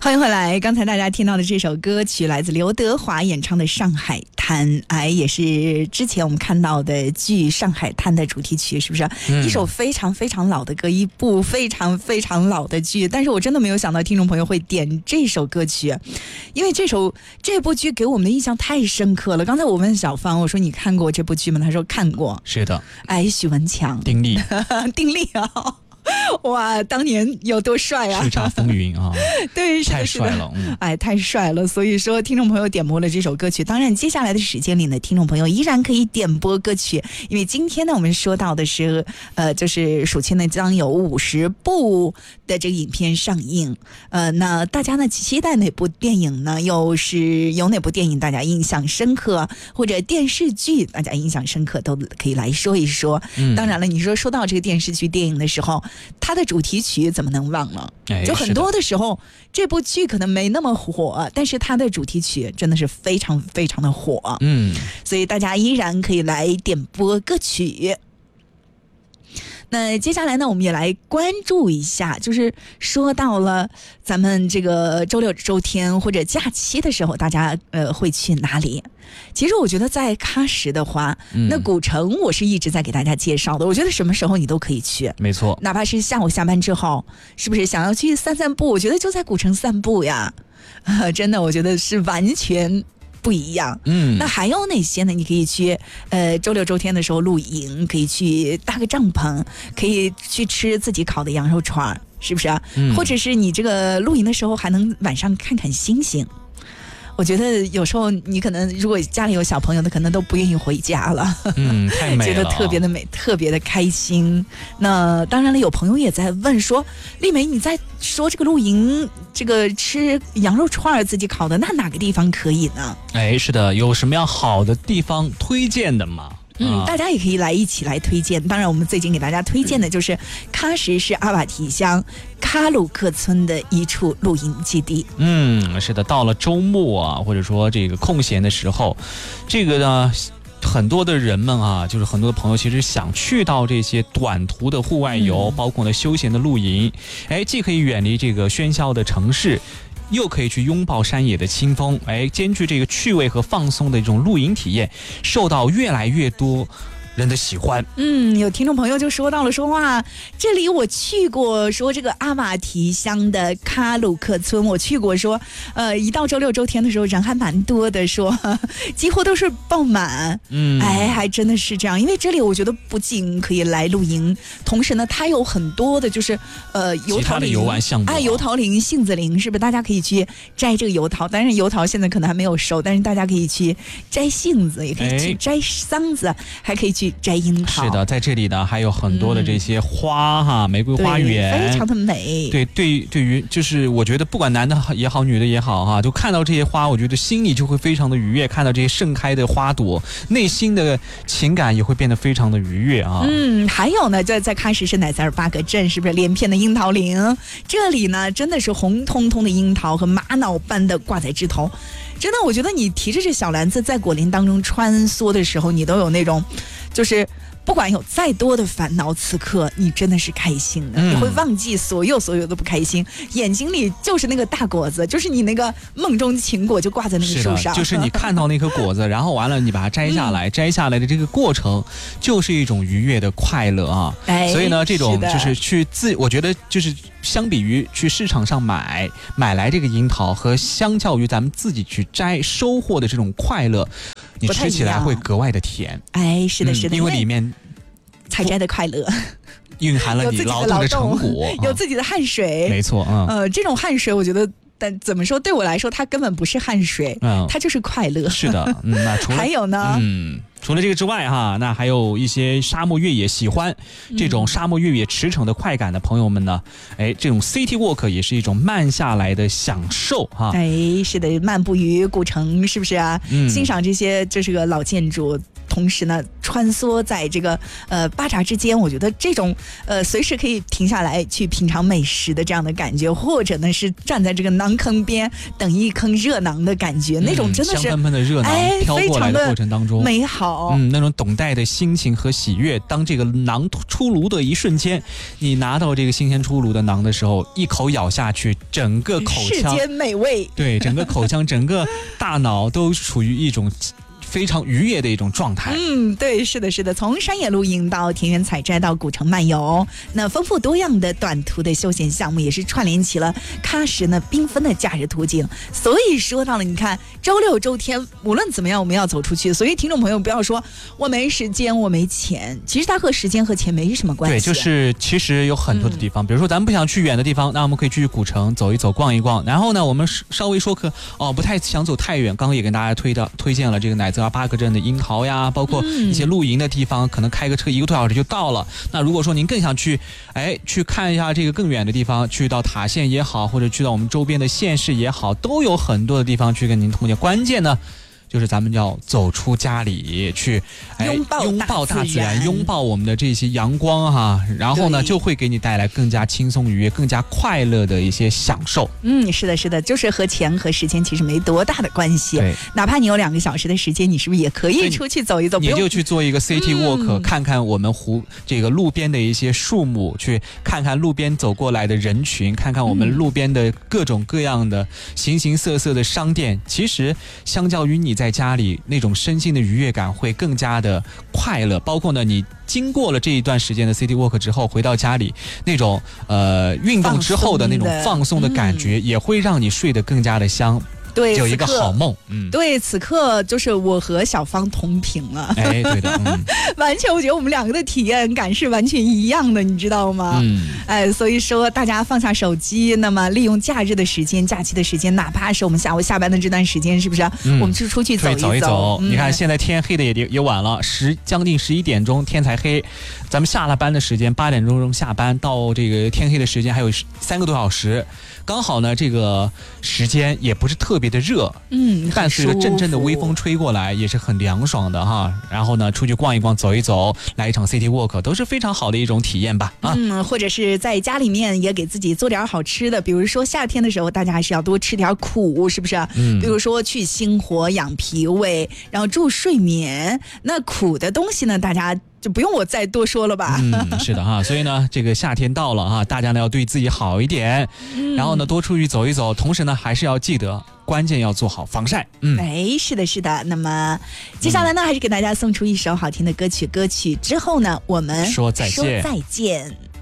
欢迎回来。刚才大家听到的这首歌曲来自刘德华演唱的《上海滩》，也是之前我们看到的剧《上海滩》的主题曲，是不是？一首非常非常老的歌，一部非常非常老的剧，但是我真的没有想到听众朋友会点这首歌曲，因为这部剧给我们的印象太深刻了。刚才我问小芳，我说你看过这部剧吗？她说看过。 是的。 许文强、 丁力丁力啊。哇，当年有多帅啊！ 叱咤风云啊， 对， 太帅了， 太帅了。所以说，听众朋友点播了这首歌曲。当然，接下来的时间里呢，听众朋友依然可以点播歌曲，因为今天呢，我们说到的是，就是暑期呢将有50部的这个影片上映。那大家呢期待哪部电影呢？有哪部电影大家印象深刻，或者电视剧大家印象深刻，都可以来说一说。当然了，你说到这个电视剧、电影的时候，它的主题曲怎么能忘了？就很多的时候，这部剧可能没那么火，但是它的主题曲真的是非常非常的火。所以大家依然可以来点播歌曲。那接下来呢，我们也来关注一下，就是说到了咱们这个周六周天或者假期的时候，大家会去哪里？其实我觉得在喀什的话，那古城我是一直在给大家介绍的，我觉得什么时候你都可以去， 没错， 哪怕是下午下班之后，是不是想要去散散步？我觉得就在古城散步呀，真的，我觉得是完全不一样。那还有哪些呢？你可以去周六周天的时候露营，可以去搭个帐篷，可以去吃自己烤的羊肉串，是不是？或者是你这个露营的时候还能晚上看看星星。我觉得有时候你可能如果家里有小朋友的，可能都不愿意回家了。 太美了， 觉得特别的美，特别的开心。那当然了，有朋友也在问说，丽梅你在说这个露营，这个吃羊肉串自己烤的，那哪个地方可以呢？ 是的，有什么样好的地方推荐的吗？ 大家也可以一起来推荐。当然我们最近给大家推荐的就是喀什市阿瓦提乡喀鲁克村的一处露营基地。 是的，到了周末啊，或者说这个空闲的时候，这个呢很多的人们啊，就是很多的朋友其实想去到这些短途的户外游，包括呢休闲的露营，既可以远离这个喧嚣的城市，又可以去拥抱山野的清风，兼具这个趣味和放松的一种露营体验，受到越来越多人的喜欢。 有听众朋友就说到了，说哇，这里我去过，说这个阿瓦提乡的喀鲁克村我去过，说一到周六周天的时候人还蛮多的，说几乎都是爆满。还真的是这样，因为这里我觉得不仅可以来露营，同时呢它有很多的就是油桃林、 游玩项目， 油桃林、杏子林，是不是大家可以去摘这个油桃？但是油桃现在可能还没有熟，但是大家可以去摘杏子，也可以去摘桑子，还可以去摘樱桃。 是的，在这里呢还有很多的这些花玫瑰花园， 非常的美。 对于就是我觉得不管男的也好，女的也好就看到这些花，我觉得心里就会非常的愉悦。看到这些盛开的花朵，内心的情感也会变得非常的愉悦啊。 还有呢，在喀什市乃塞尔巴格镇，是不是连片的樱桃林？这里呢真的是红彤彤的樱桃和玛瑙般的挂在枝头。真的，我觉得你提着这小篮子在果林当中穿梭的时候，你都有那种就是不管有再多的烦恼，此刻你真的是开心的，你会忘记所有的不开心，眼睛里就是那个大果子，就是你那个梦中情果就挂在那个树上， 就是你看到那颗果子然后完了你把它摘下来，摘下来的这个过程就是一种愉悦的快乐啊。所以呢这种就是我觉得就是相比于去市场上买来这个樱桃，和相较于咱们自己去摘收获的这种快乐，你吃起来会格外的甜。 是的， 因为里面采摘的快乐蕴含了你劳动的成果， 有自己的汗水。 没错， 这种汗水我觉得，但怎么说，对我来说它根本不是汗水，它就是快乐。 是的，那除了还有呢， 除了这个之外那还有一些沙漠越野，喜欢这种沙漠越野驰骋的快感的朋友们呢，这种 City Walk 也是一种慢下来的享受是的，漫步于古城，是不是啊？欣赏这些就是个老建筑。 同时呢穿梭在这个八闸之间，我觉得这种随时可以停下来去品尝美食的这样的感觉，或者呢是站在这个馕坑边等一坑热馕的感觉，那种真的是香喷喷的热馕飘过来的过程当中美好， 那种等待的心情和喜悦。当这个馕出炉的一瞬间，你拿到这个新鲜出炉的馕的时候，一口咬下去，整个口腔世间美味， 对，整个口腔整个大脑都处于一种非常愉悦的一种状态。 对，是的，是的。从山野露营到田园采摘到古城漫游，那丰富多样的短途的休闲项目也是串联起了喀什呢缤纷的假日途径。所以说到了，你看周六周天无论怎么样我们要走出去，所以听众朋友不要说我没时间我没钱，其实它和时间和钱没什么关系。 对，就是其实有很多的地方，比如说咱们不想去远的地方，那我们可以去古城走一走逛一逛，然后呢我们稍微说不太想走太远，刚刚也跟大家推荐了这个乃泽巴克镇的樱桃呀，包括一些露营的地方，可能开个车1个多小时就到了。那如果说您更想去看一下这个更远的地方，去到塔县也好，或者去到我们周边的县市也好，都有很多的地方去跟您通电。关键呢就是咱们要走出家里去，拥抱大自然，拥抱我们的这些阳光哈，然后呢就会给你带来更加轻松愉悦、更加快乐的一些享受。 是的，是的，就是和钱和时间其实没多大的关系。 对， 哪怕你有2个小时的时间，你是不是也可以出去走一走？ 你就去做一个 city walk，看看我们这个路边的一些树木，去看看路边走过来的人群，看看我们路边的各种各样的形形色色的商店。其实相较于你在家里那种身心的愉悦感会更加的快乐，包括呢你经过了这一段时间的 city walk 之后，回到家里那种运动之后的那种放松的感觉，也会让你睡得更加的香。 对， 有一个好梦。 对，此刻就是我和小芳同频了。 对的， 完全，我觉得我们2个的体验感是完全一样的，你知道吗？所以说大家放下手机，那么利用假日的时间、假期的时间，哪怕是我们下午下班的这段时间，是不是？我们就出去走一走。你看现在天黑的也晚了，将近11点钟天才黑，咱们下了班的时间8点钟下班，到这个天黑的时间还有3个多小时。刚好呢，这个时间也不是特别的热，伴随着阵阵的微风吹过来，也是很凉爽的哈。然后呢，出去逛一逛、走一走，来一场 city walk， 都是非常好的一种体验吧。 或者是在家里面也给自己做点好吃的，比如说夏天的时候，大家还是要多吃点苦，是不是？比如说去心火、养脾胃，然后助睡眠。那苦的东西呢，大家就不用我再多说了吧。 是的哈，所以呢，这个夏天到了哈，大家呢要对自己好一点，然后呢多出去走一走，同时呢还是要记得，关键要做好防晒。 是的，是的。那么接下来呢，还是给大家送出一首好听的歌曲之后呢，我们说再见。